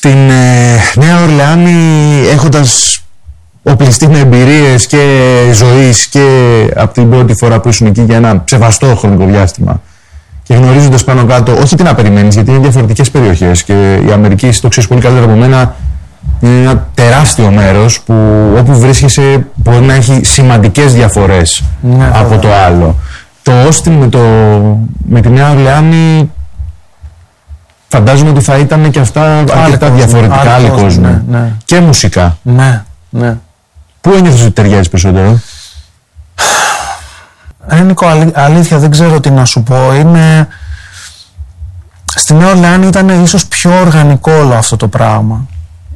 Στην Νέα Ορλεάνη, έχοντας οπλιστεί με εμπειρίες και ζωής και από την πρώτη φορά που ήσουν εκεί για ένα σεβαστό χρονικό διάστημα και γνωρίζοντας πάνω κάτω, όχι τι να περιμένεις, γιατί είναι διαφορετικές περιοχές και η Αμερική, το ξέρεις πολύ καλύτερα από μένα, είναι ένα τεράστιο μέρος που όπου βρίσκεσαι μπορεί να έχει σημαντικές διαφορές από το άλλο. Το Austin με τη Νέα Ορλεάνη φαντάζομαι ότι θα ήταν και αυτά αρκετά διαφορετικά, άλλοι κόσμοι. Ναι. Και μουσικά. Ναι. Πού ένιωθες ότι ταιριάζεις περισσότερο? Νίκο, αλήθεια δεν ξέρω τι να σου πω. Στη Νέα Ορλεάνη ήταν ίσως πιο οργανικό όλο αυτό το πράγμα.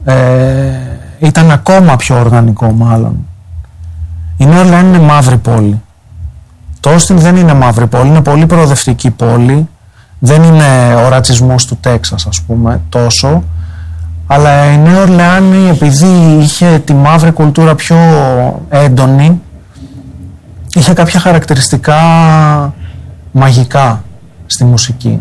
Ήταν ακόμα πιο οργανικό μάλλον. Η Νέα Ορλεάνη είναι μαύρη πόλη. Το Austin δεν είναι μαύρη πόλη, είναι πολύ προοδευτική πόλη. Δεν είναι ο ρατσισμός του Τέξας, ας πούμε, τόσο. Αλλά η Νέα Ορλεάνη, επειδή είχε τη μαύρη κουλτούρα πιο έντονη, είχε κάποια χαρακτηριστικά μαγικά στη μουσική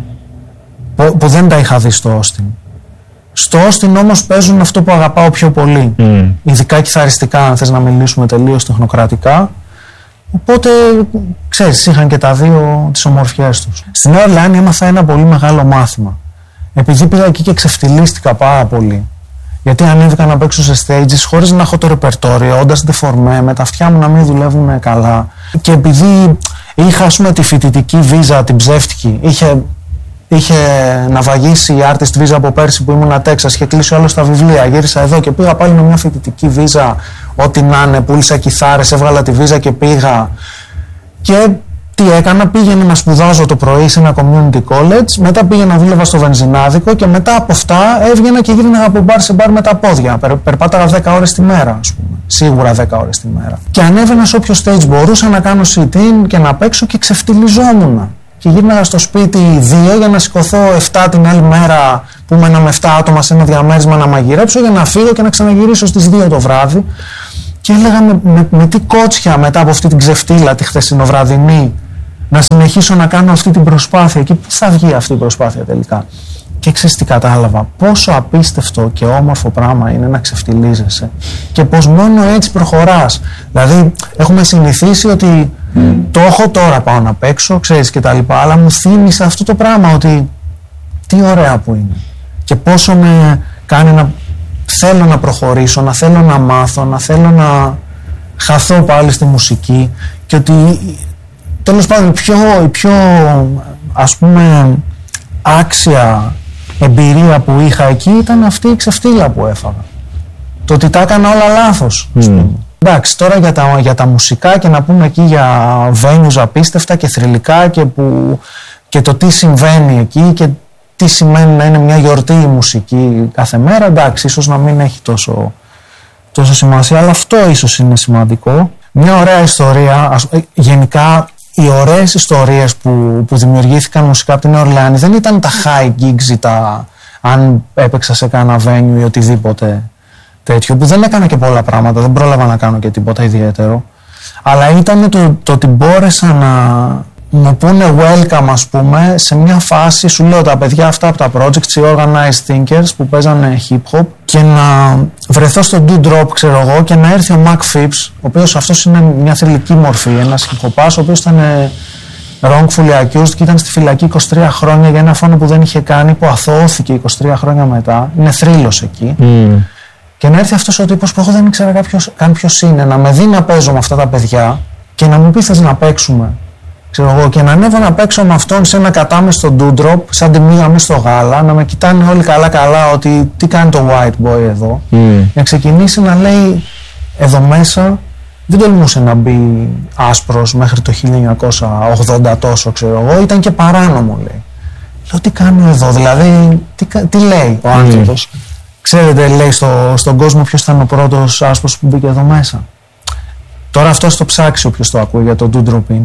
που δεν τα είχα δει στο Austin. Στο Austin όμως παίζουν αυτό που αγαπάω πιο πολύ, ειδικά κιθαριστικά, αν θες να μιλήσουμε τελείως τεχνοκρατικά. Οπότε, ξέρεις, είχαν και τα δύο τις ομορφιές τους. Στη Νέα Ορλεάνη έμαθα ένα πολύ μεγάλο μάθημα. Επειδή πήγα εκεί και ξεφτυλίστηκα πάρα πολύ. Γιατί ανέβηκα να παίξω σε stages χωρίς να έχω το ρεπερτόριο, όντας ντεφορμέ, με τα αυτιά μου να μην δουλεύουν καλά. Και επειδή είχα, ας πούμε, τη φοιτητική βίζα, την ψεύτικη, είχε ναυαγήσει η artist visa από πέρσι που ήμουν Τέξας, είχε κλείσει όλο στα βιβλία. Γύρισα εδώ και πήγα πάλι με μια φοιτητική βίζα, ό,τι να είναι. Πούλησα κιθάρες, έβγαλα τη βίζα και πήγα. Και τι έκανα, πήγαινα να σπουδάζω το πρωί σε ένα community college, μετά πήγαινα δούλευα στο βενζινάδικο και μετά από αυτά έβγαινα και γύρναγα από μπαρ σε μπαρ με τα πόδια. Περπάταγα 10 ώρες τη μέρα, ας πούμε. Σίγουρα 10 ώρες τη μέρα. Και ανέβαινα σε όποιο stage μπορούσα να κάνω sit-in και να παίξω και ξεφτυλιζόμουν. Και γύρναγα στο σπίτι 2 για να σηκωθώ 7 την άλλη μέρα που ήμουν με 7 άτομα σε ένα διαμέρισμα να μαγειρέψω για να φύγω και να ξαναγυρίσω στις 2 το βράδυ. Και έλεγα με τι κότσια μετά από αυτή την ξεφτύλα τη χθεσινοβραδινή να συνεχίσω να κάνω αυτή την προσπάθεια και πού θα βγει αυτή η προσπάθεια τελικά. Και ξέρεις τι κατάλαβα, πόσο απίστευτο και όμορφο πράγμα είναι να ξεφτυλίζεσαι και πως μόνο έτσι προχωράς. Δηλαδή έχουμε συνηθίσει ότι το έχω τώρα, πάω να παίξω, ξέρεις και τα λοιπά, αλλά μου θύμισε αυτό το πράγμα ότι τι ωραία που είναι και πόσο με κάνει να θέλω να προχωρήσω, να θέλω να μάθω, να θέλω να χαθώ πάλι στη μουσική και ότι τέλος πάντων η πιο ας πούμε άξια εμπειρία που είχα εκεί ήταν αυτή η ξεφτύλα που έφαγα. Το ότι τα έκανα όλα λάθος. Εντάξει, τώρα για τα μουσικά και να πούμε εκεί για venues απίστευτα και θρυλικά και το τι συμβαίνει εκεί και τι σημαίνει να είναι μια γιορτή η μουσική κάθε μέρα, εντάξει, ίσως να μην έχει τόσο σημασία, αλλά αυτό ίσως είναι σημαντικό. Μια ωραία ιστορία, γενικά οι ωραίες ιστορίες που δημιουργήθηκαν μουσικά από την Νέα Ορλεάνη δεν ήταν τα high gigs ή αν έπαιξα σε κάνα venue ή οτιδήποτε τέτοιο, που δεν έκανα και πολλά πράγματα, δεν πρόλαβα να κάνω και τίποτα ιδιαίτερο, αλλά ήταν το ότι μπόρεσα να μου πούνε welcome, ας πούμε, σε μια φάση, σου λέω, τα παιδιά αυτά από τα projects, οι organized thinkers που παίζανε hip hop, και να βρεθώ στο Do Drop, ξέρω εγώ, και να έρθει ο Mac Phipps, ο οποίος αυτός είναι μια θρυλική μορφή, ένας hip hopάς, ο οποίος ήταν wrongfully accused και ήταν στη φυλακή 23 χρόνια για ένα φόνο που δεν είχε κάνει, που αθωώθηκε 23 χρόνια μετά, είναι θρύλος εκεί. Και να έρθει αυτός ο τύπος που εγώ δεν ήξερα καν ποιος είναι, να με δει να παίζω με αυτά τα παιδιά και να μου πει θες να παίξουμε. Ξέρω εγώ, και να ανέβω να παίξω με αυτόν σε ένα κατάμεστο do-drop, σαν τη μία μη στο γάλα, να με κοιτάνε όλοι καλά-καλά ότι τι κάνει το white boy εδώ. Να ξεκινήσει να λέει εδώ μέσα, δεν τολμούσε να μπει άσπρος μέχρι το 1980 τόσο, ξέρω εγώ, ήταν και παράνομο, λέει. Λέω τι κάνω εδώ, δηλαδή τι λέει ο άνθρωπος. Ξέρετε, λέει στον κόσμο ποιος ήταν ο πρώτος άσπρος που μπήκε εδώ μέσα. Τώρα αυτό το ψάξει όποιος το ακούει για το do-drop-in.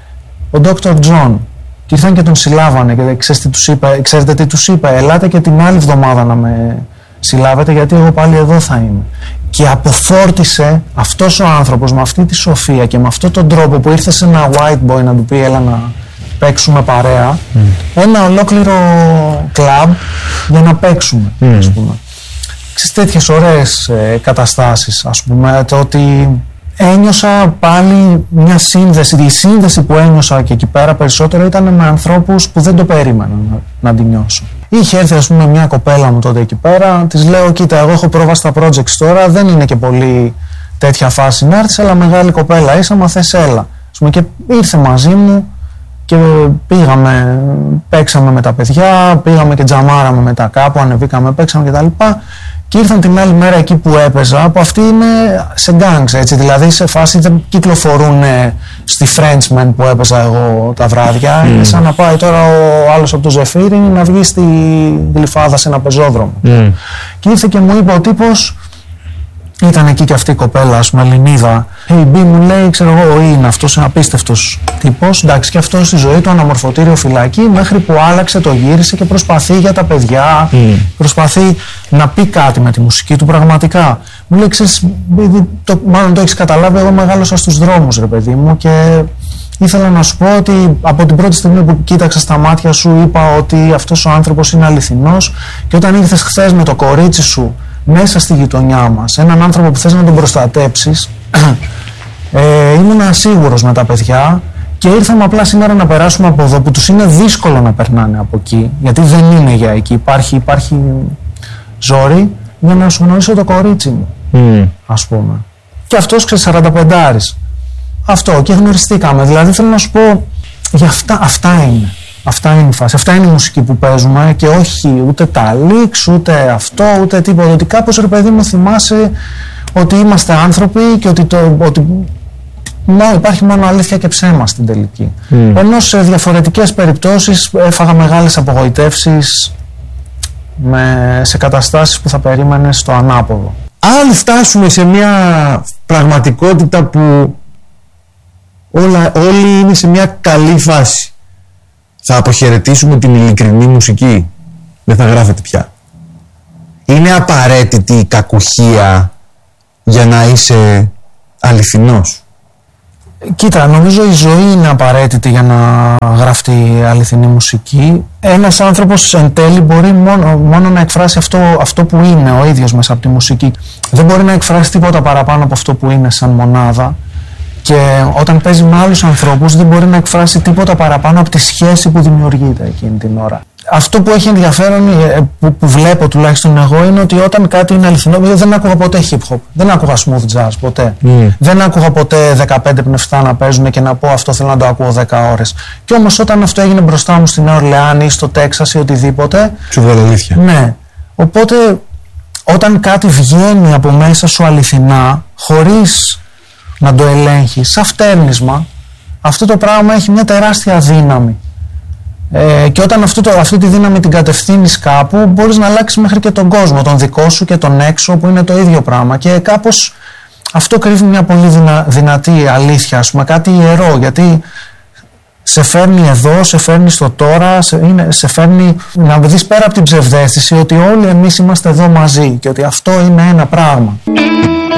Ο Dr. John. Και ήρθαν και τον συλλάβανε και ξέρετε τι τους είπε, ελάτε και την άλλη εβδομάδα να με συλλάβετε γιατί εγώ πάλι εδώ θα είμαι. Και αποφόρτισε αυτός ο άνθρωπος με αυτή τη σοφία και με αυτόν τον τρόπο που ήρθε σε ένα white boy να του πει έλα να παίξουμε παρέα, ένα ολόκληρο κλαμπ για να παίξουμε, ας πούμε. τέτοιες ωραίες καταστάσεις, ας πούμε, το ότι ένιωσα πάλι μια σύνδεση. Η σύνδεση που ένιωσα και εκεί πέρα περισσότερο ήταν με ανθρώπους που δεν το περίμενα να την νιώσω. Είχε έρθει, ας πούμε, μια κοπέλα μου τότε εκεί πέρα, της λέω: κοίτα, εγώ έχω πρόβα στα projects τώρα, δεν είναι και πολύ τέτοια φάση να έρθεις, αλλά μεγάλη κοπέλα είσαι, άμα θες έλα. Ας πούμε, και ήρθε μαζί μου και πήγαμε, παίξαμε με τα παιδιά, πήγαμε και τζαμάραμε μετά κάπου, ανεβήκαμε, παίξαμε κτλ. Και ήρθαν την άλλη μέρα εκεί που έπαιζα, που αυτοί είναι σε gangs, έτσι, δηλαδή σε φάση δεν κυκλοφορούν στη Frenchman που έπαιζα εγώ τα βράδια. Είναι σαν να πάει τώρα ο άλλος από το Ζεφύρι να βγει στη Γλυφάδα σε ένα πεζόδρομο. Και ήρθε και μου είπε ο τύπος, ήταν εκεί και αυτή η κοπέλα, ας πούμε, Ελληνίδα. Hey B, μου λέει, ξέρω εγώ, είναι αυτός ένα απίστευτος τύπος. Εντάξει, και αυτός στη ζωή του αναμορφωτήριο φυλακή, μέχρι που άλλαξε, το γύρισε και προσπαθεί για τα παιδιά. Προσπαθεί να πει κάτι με τη μουσική του πραγματικά. Μου λέει, ξέρεις, μάλλον το έχεις καταλάβει, εγώ μεγάλωσα στους δρόμους, ρε παιδί μου, και ήθελα να σου πω ότι από την πρώτη στιγμή που κοίταξα στα μάτια σου, είπα ότι αυτός ο άνθρωπος είναι αληθινός, και όταν ήρθες χθες με το κορίτσι σου μέσα στη γειτονιά μας, έναν άνθρωπο που θες να τον προστατέψεις, ήμουν ασίγουρος με τα παιδιά και ήρθαμε απλά σήμερα να περάσουμε από εδώ, που τους είναι δύσκολο να περνάνε από εκεί, γιατί δεν είναι για εκεί, υπάρχει ζόρι, για να σου γνωρίσω το κορίτσι μου, ας πούμε. Και αυτός, ξέρεις, 45άρης. Αυτό, και γνωριστήκαμε. Δηλαδή θέλω να σου πω, για αυτά είναι. Αυτά είναι η φάση. Αυτά είναι η μουσική που παίζουμε, και όχι ούτε τα leaks, ούτε αυτό, ούτε τίποτα. Ότι κάπως, ρε παιδί μου, θυμάσαι ότι είμαστε άνθρωποι και ότι υπάρχει μόνο αλήθεια και ψέμα στην τελική. Ενώ σε διαφορετικές περιπτώσεις έφαγα μεγάλες απογοητεύσεις σε καταστάσεις που θα περίμενες στο ανάποδο. Αν φτάσουμε σε μια πραγματικότητα που όλοι είναι σε μια καλή φάση, θα αποχαιρετήσουμε την ειλικρινή μουσική? Δεν θα γράφετε πια? Είναι απαραίτητη η κακουχία για να είσαι αληθινός? Κοίτα, νομίζω η ζωή είναι απαραίτητη για να γραφτεί αληθινή μουσική. Ένας άνθρωπος εν τέλει μπορεί μόνο να εκφράσει αυτό που είναι ο ίδιος μέσα από τη μουσική. Δεν μπορεί να εκφράσει τίποτα παραπάνω από αυτό που είναι σαν μονάδα. Και όταν παίζει με άλλους ανθρώπους δεν μπορεί να εκφράσει τίποτα παραπάνω από τη σχέση που δημιουργείται εκείνη την ώρα. Αυτό που έχει ενδιαφέρον, που βλέπω τουλάχιστον εγώ, είναι ότι όταν κάτι είναι αληθινό, δεν άκουγα ποτέ hip hop, δεν άκουγα smooth jazz ποτέ. Δεν άκουγα ποτέ 15 πνευστά να παίζουν και να πω αυτό θέλω να το ακούω 10 ώρες. Και όμως όταν αυτό έγινε μπροστά μου στη Νέα Ορλεάνη ή στο Τέξας ή οτιδήποτε. Σου βγάλε αλήθεια. Ναι. Οπότε όταν κάτι βγαίνει από μέσα σου αληθινά, χωρίς να το ελέγχεις, σαν φτέρνισμα, αυτό το πράγμα έχει μια τεράστια δύναμη. Και όταν αυτή τη δύναμη την κατευθύνεις κάπου, μπορείς να αλλάξεις μέχρι και τον κόσμο, τον δικό σου και τον έξω, που είναι το ίδιο πράγμα. Και κάπως αυτό κρύβει μια πολύ δυνατή αλήθεια, ας πούμε, κάτι ιερό, γιατί σε φέρνει εδώ, σε φέρνει στο τώρα, σε φέρνει να δεις πέρα από την ψευδαίσθηση ότι όλοι εμείς είμαστε εδώ μαζί και ότι αυτό είναι ένα πράγμα.